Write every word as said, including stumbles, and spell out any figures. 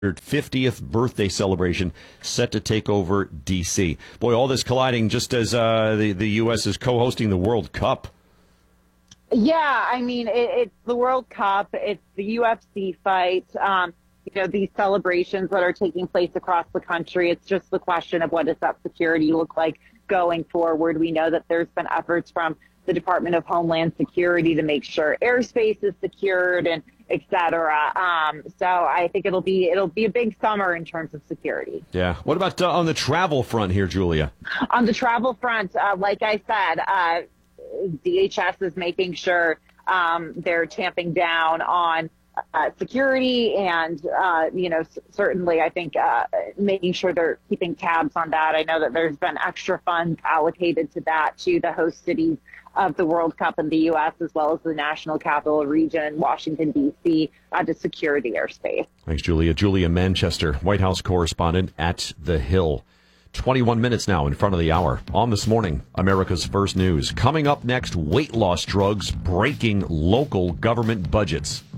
fiftieth birthday celebration set to take over D C. Boy, all this colliding just as uh, the, the U S is co-hosting the World Cup. Yeah, I mean, it, it's the World Cup. It's the U F C fight. Um, you know, these celebrations that are taking place across the country. It's just the question of what does that security look like going forward. We know that there's been efforts from the Department of Homeland Security to make sure airspace is secured and et cetera. Um, so I think it'll be it'll be a big summer in terms of security. Yeah. What about uh, on the travel front here, Julia? On the travel front, uh, like I said, uh, D H S is making sure um, they're tamping down on uh, security and, uh, you know, c- certainly I think uh, making sure they're keeping tabs on that. I know that there's been extra funds allocated to that to the host cities of the World Cup in the U S as well as the National Capital Region, Washington, D C, uh, to secure the airspace. Thanks, Julia. Julia Manchester, White House correspondent at The Hill. twenty-one minutes now in front of the hour. On This Morning, America's First News. Coming up next, weight loss drugs breaking local government budgets.